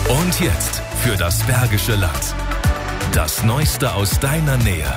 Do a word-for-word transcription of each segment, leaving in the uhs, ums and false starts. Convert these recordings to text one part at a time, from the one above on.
Und jetzt für das Bergische Land. Das Neueste aus deiner Nähe.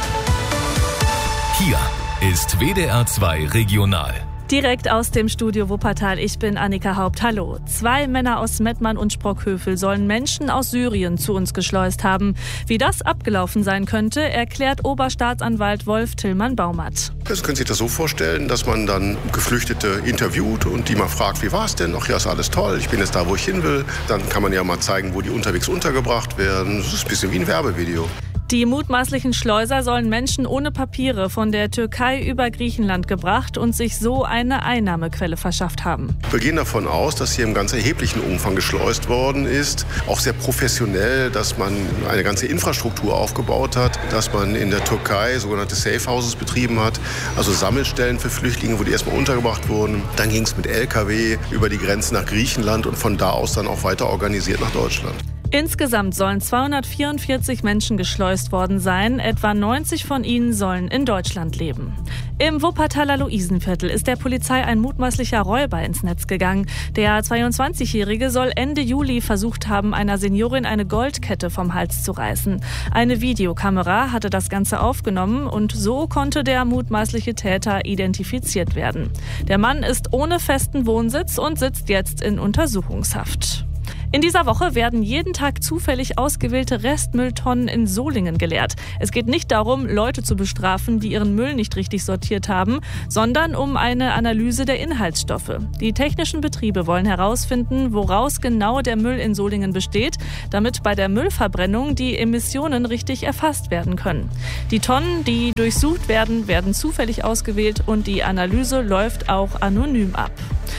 Hier ist W D R zwei Regional. Direkt aus dem Studio Wuppertal, ich bin Annika Haupt. Hallo. Zwei Männer aus Mettmann und Sprockhövel sollen Menschen aus Syrien zu uns geschleust haben. Wie das abgelaufen sein könnte, erklärt Oberstaatsanwalt Wolf Tillmann-Baumert. Sie können sich das so vorstellen, dass man dann Geflüchtete interviewt und die mal fragt, wie war es denn? Ach ja, ist alles toll, ich bin jetzt da, wo ich hin will. Dann kann man ja mal zeigen, wo die unterwegs untergebracht werden. Das ist ein bisschen wie ein Werbevideo. Die mutmaßlichen Schleuser sollen Menschen ohne Papiere von der Türkei über Griechenland gebracht und sich so eine Einnahmequelle verschafft haben. Wir gehen davon aus, dass hier im ganz erheblichen Umfang geschleust worden ist. Auch sehr professionell, dass man eine ganze Infrastruktur aufgebaut hat, dass man in der Türkei sogenannte Safe Houses betrieben hat, also Sammelstellen für Flüchtlinge, wo die erstmal untergebracht wurden. Dann ging es mit L K W über die Grenze nach Griechenland und von da aus dann auch weiter organisiert nach Deutschland. Insgesamt sollen zweihundertvierundvierzig Menschen geschleust worden sein. Etwa neunzig von ihnen sollen in Deutschland leben. Im Wuppertaler Luisenviertel ist der Polizei ein mutmaßlicher Räuber ins Netz gegangen. Der zweiundzwanzigjährige soll Ende Juli versucht haben, einer Seniorin eine Goldkette vom Hals zu reißen. Eine Videokamera hatte das Ganze aufgenommen und so konnte der mutmaßliche Täter identifiziert werden. Der Mann ist ohne festen Wohnsitz und sitzt jetzt in Untersuchungshaft. In dieser Woche werden jeden Tag zufällig ausgewählte Restmülltonnen in Solingen geleert. Es geht nicht darum, Leute zu bestrafen, die ihren Müll nicht richtig sortiert haben, sondern um eine Analyse der Inhaltsstoffe. Die technischen Betriebe wollen herausfinden, woraus genau der Müll in Solingen besteht, damit bei der Müllverbrennung die Emissionen richtig erfasst werden können. Die Tonnen, die durchsucht werden, werden zufällig ausgewählt und die Analyse läuft auch anonym ab.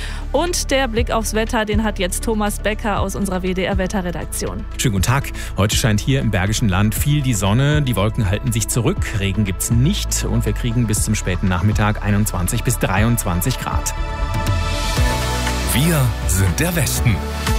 Und der Blick aufs Wetter, den hat jetzt Thomas Becker aus unserer W D R-Wetterredaktion. Schönen guten Tag. Heute scheint hier im Bergischen Land viel die Sonne. Die Wolken halten sich zurück. Regen gibt's nicht. Und wir kriegen bis zum späten Nachmittag einundzwanzig bis dreiundzwanzig Grad. Wir sind der Westen.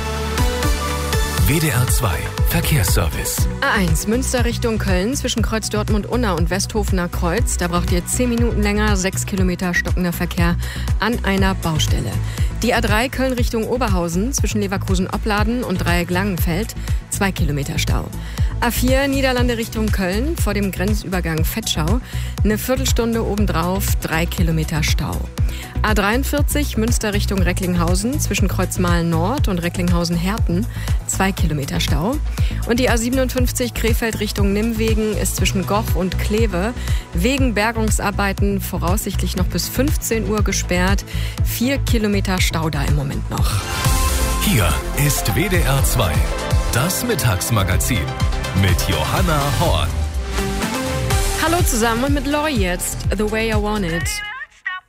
W D R zwei Verkehrsservice. A eins Münster Richtung Köln zwischen Kreuz Dortmund-Unna und Westhofener Kreuz. Da braucht ihr zehn Minuten länger, sechs Kilometer stockender Verkehr an einer Baustelle. Die A drei Köln Richtung Oberhausen zwischen Leverkusen-Opladen und Dreieck-Langenfeld. zwei Kilometer Stau. A vier Niederlande Richtung Köln vor dem Grenzübergang Vetschau. Eine Viertelstunde obendrauf, drei Kilometer Stau. A dreiundvierzig Münster Richtung Recklinghausen zwischen Kreuzmahlen Nord und Recklinghausen-Herten. zwei Kilometer Stau. Und die A siebenundfünfzig Krefeld Richtung Nimwegen ist zwischen Goch und Kleve wegen Bergungsarbeiten voraussichtlich noch bis fünfzehn Uhr gesperrt. vier Kilometer Stau da im Moment noch. Hier ist W D R zwei, das Mittagsmagazin mit Johanna Horn. Hallo zusammen und mit Lori jetzt, The Way I Want It.